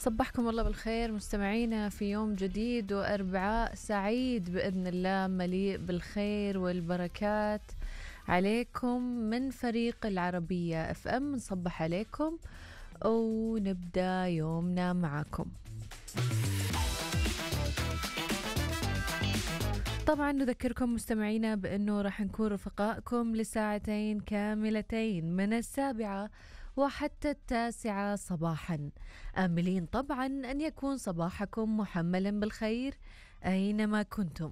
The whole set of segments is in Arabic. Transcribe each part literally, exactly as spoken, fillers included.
صبحكم الله بالخير مستمعينا في يوم جديد وأربعاء سعيد بإذن الله مليء بالخير والبركات عليكم من فريق العربية اف ام. نصبح عليكم ونبدأ يومنا معكم. طبعا نذكركم مستمعينا بأنه راح نكون رفقائكم لساعتين كاملتين من السابعة وحتى التاسعة صباحا، آملين طبعا أن يكون صباحكم محملا بالخير أينما كنتم،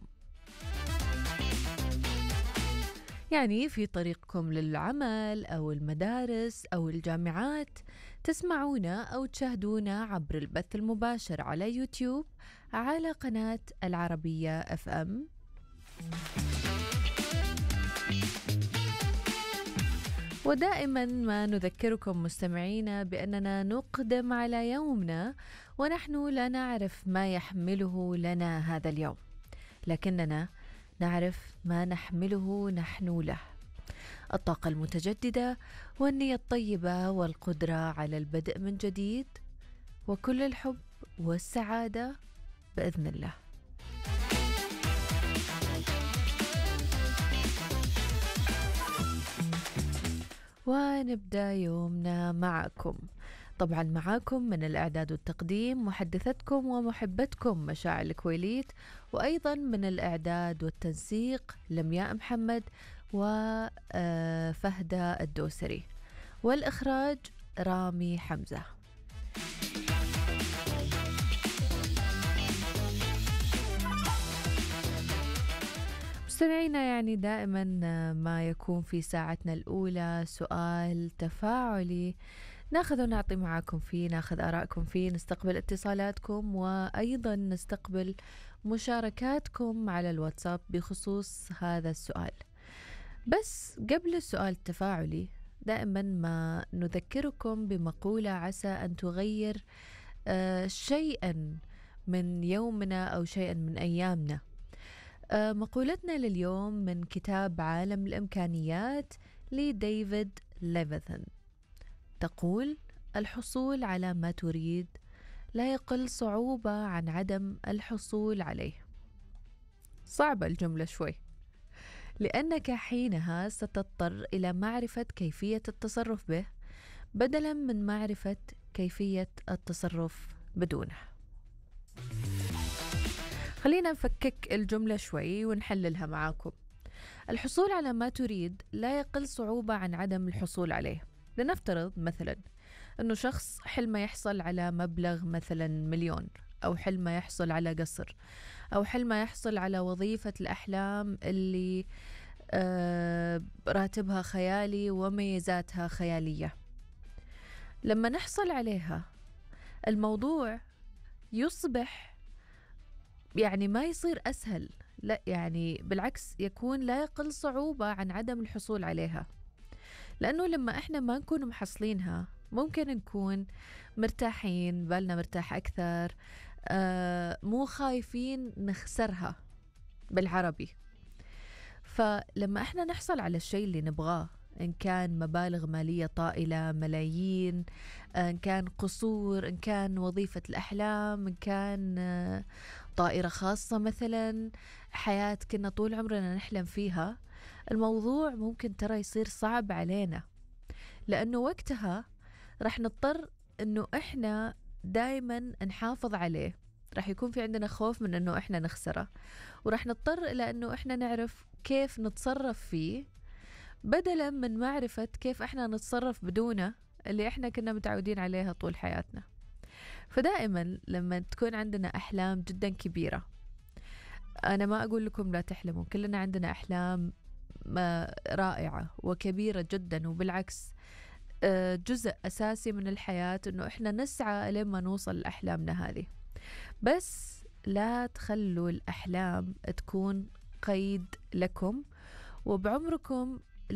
يعني في طريقكم للعمل أو المدارس أو الجامعات، تسمعونا أو تشاهدونا عبر البث المباشر على يوتيوب على قناة العربية اف ام. ودائما ما نذكركم مستمعينا بأننا نقدم على يومنا ونحن لا نعرف ما يحمله لنا هذا اليوم، لكننا نعرف ما نحمله نحن له: الطاقة المتجددة والنية الطيبة والقدرة على البدء من جديد وكل الحب والسعادة بإذن الله. ونبدأ يومنا معكم، طبعا معكم من الإعداد والتقديم محدثتكم ومحبتكم مشاعل الكويليت، وأيضا من الإعداد والتنسيق لمياء محمد وفهدة الدوسري، والإخراج رامي حمزة. مستمعينا، يعني دائما ما يكون في ساعتنا الأولى سؤال تفاعلي ناخذ ونعطي معاكم فيه، ناخذ آرائكم فيه، نستقبل اتصالاتكم وأيضا نستقبل مشاركاتكم على الواتساب بخصوص هذا السؤال. بس قبل السؤال التفاعلي دائما ما نذكركم بمقولة عسى أن تغير آه شيئا من يومنا أو شيئا من أيامنا. مقولتنا لليوم من كتاب عالم الإمكانيات لديفيد ليفيثن، تقول: الحصول على ما تريد لا يقل صعوبة عن عدم الحصول عليه. صعبة الجملة شوي، لأنك حينها ستضطر إلى معرفة كيفية التصرف به بدلا من معرفة كيفية التصرف بدونه. خلينا نفكك الجملة شوي ونحللها معاكم. الحصول على ما تريد لا يقل صعوبة عن عدم الحصول عليه. لنفترض مثلا أنه شخص حلمه يحصل على مبلغ مثلا مليون، أو حلمه يحصل على قصر، أو حلمه يحصل على وظيفة الأحلام اللي آه راتبها خيالي وميزاتها خيالية. لما نحصل عليها الموضوع يصبح يعني ما يصير أسهل، لا يعني بالعكس يكون لا يقل صعوبة عن عدم الحصول عليها، لأنه لما إحنا ما نكون محصلينها ممكن نكون مرتاحين، بالنا مرتاح أكثر، آه مو خايفين نخسرها بالعربي. فلما إحنا نحصل على الشيء اللي نبغاه، إن كان مبالغ مالية طائلة ملايين، إن كان قصور، إن كان وظيفة الأحلام، إن كان طائرة خاصة مثلا، حياة كنا طول عمرنا نحلم فيها، الموضوع ممكن ترى يصير صعب علينا، لأنه وقتها رح نضطر أنه إحنا دايما نحافظ عليه، رح يكون في عندنا خوف من أنه إحنا نخسره، ورح نضطر إلى أنه إحنا نعرف كيف نتصرف فيه بدلا من معرفة كيف إحنا نتصرف بدونه اللي إحنا كنا متعودين عليها طول حياتنا. فدائما لما تكون عندنا أحلام جدا كبيرة، أنا ما أقول لكم لا تحلموا، كلنا عندنا أحلام رائعة وكبيرة جدا، وبالعكس جزء أساسي من الحياة أنه إحنا نسعى لما نوصل لأحلامنا هذه، بس لا تخلوا الأحلام تكون قيد لكم، وبعمركم